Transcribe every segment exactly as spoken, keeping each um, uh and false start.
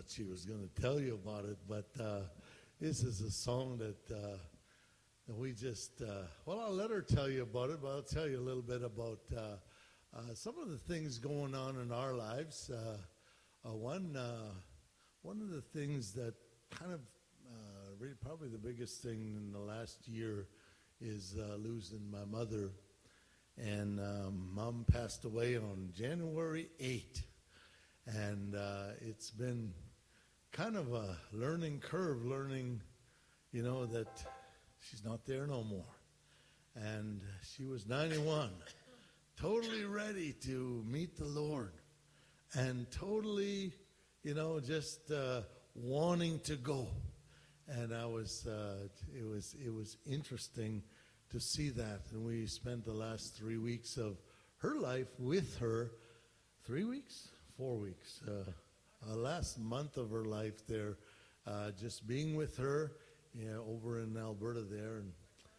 that she was going to tell you about it, but uh, this is a song that, uh, that we just, uh, well, I'll let her tell you about it, but I'll tell you a little bit about uh, uh, some of the things going on in our lives. Uh, uh, one, uh, one of the things that kind of, uh, really probably the biggest thing in the last year is uh, losing my mother. And um, Mom passed away on January eighth. And uh, it's been kind of a learning curve, learning, you know, that she's not there no more. And she was ninety-one, totally ready to meet the Lord, and totally, you know, just uh, wanting to go. And I was, uh, it was, it was interesting to see that. And we spent the last three weeks of her life with her. Three weeks? Four weeks. Uh, uh, last month of her life there, uh, just being with her, you know, over in Alberta there. And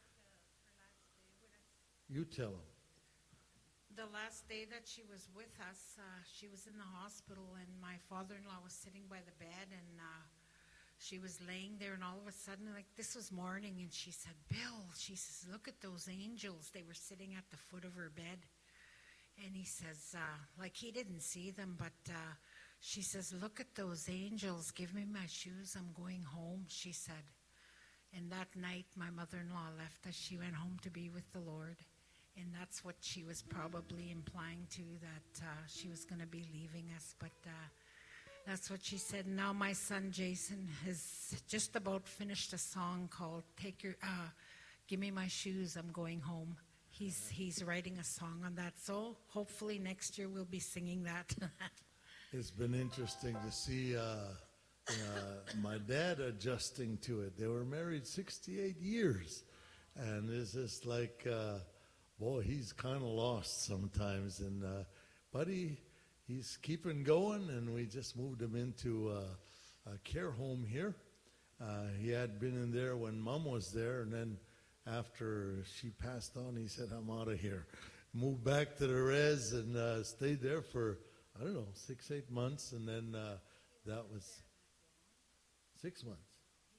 you tell them. The last day that she was with us, uh, she was in the hospital, and my father-in-law was sitting by the bed, and uh, she was laying there, and all of a sudden, like, this was morning, and she said, Bill, she says, look at those angels. They were sitting at the foot of her bed. And he says, uh, like, he didn't see them, but uh, she says, look at those angels. Give me my shoes. I'm going home, she said. And that night, my mother-in-law left us. She went home to be with the Lord. And that's what she was probably implying to, that uh, she was going to be leaving us. But uh, that's what she said. Now my son, Jason, has just about finished a song called Take Your, uh, Give Me My Shoes, I'm Going Home. He's he's writing a song on that, so hopefully next year we'll be singing that. It's been interesting to see uh, uh, my dad adjusting to it. They were married sixty-eight years, and it's just like, uh, boy, he's kind of lost sometimes. And uh, but he he's keeping going, and we just moved him into uh, a care home here. Uh, he had been in there when Mom was there, and then after she passed on, he said, I'm out of here. Moved back to the res and uh, stayed there for, I don't know, six, eight months. And then uh, that was six months.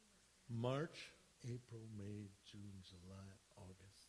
March, April, May, June, July, August.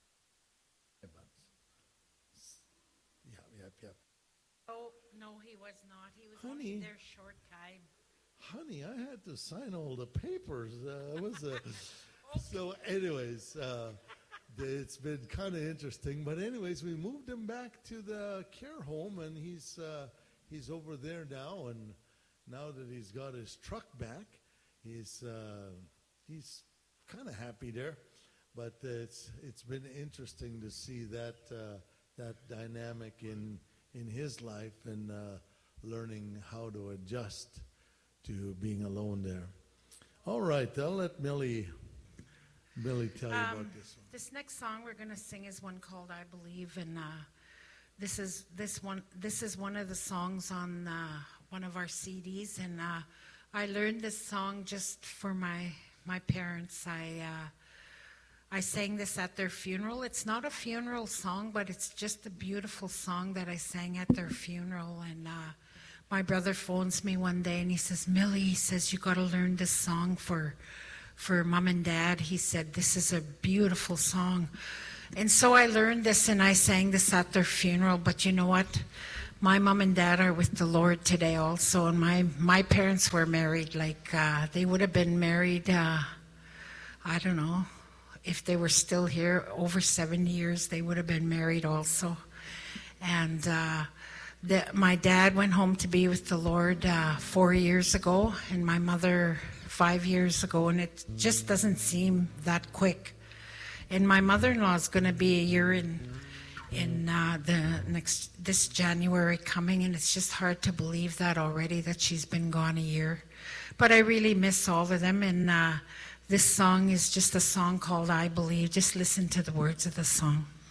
Five months. Yeah, yep, yep. Oh, no, he was not. He was Honey, only there short time. Honey, I had to sign all the papers. Uh, it was a... So anyways, uh, it's been kind of interesting. But anyways, we moved him back to the care home, and he's uh, he's over there now. And now that he's got his truck back, he's uh, he's kind of happy there. But uh, it's it's been interesting to see that uh, that dynamic in in his life, and uh, learning how to adjust to being alone there. All right, I'll let Millie. Billy, tell you Um, about this one. This next song we're going to sing is one called "I Believe," and uh, this is this one. This is one of the songs on uh, one of our C Ds, and uh, I learned this song just for my my parents. I uh, I sang this at their funeral. It's not a funeral song, but it's just a beautiful song that I sang at their funeral. And uh, my brother phones me one day, and he says, "Millie," he says, "you got to learn this song for." for Mom and Dad." He said, "This is a beautiful song." And so I learned this, and I sang this at their funeral. But you know what? My mom and dad are with the Lord today also, and my, my parents were married. Like, uh, they would have been married, uh, I don't know, if they were still here, over seventy years, they would have been married also. And uh, the, my dad went home to be with the Lord uh, four years ago, and my mother five years ago, and it just doesn't seem that quick. And my mother-in-law is going to be a year in in uh, the next this January coming, and it's just hard to believe that already, that she's been gone a year. But I really miss all of them, and uh, this song is just a song called "I Believe." Just listen to the words of the song.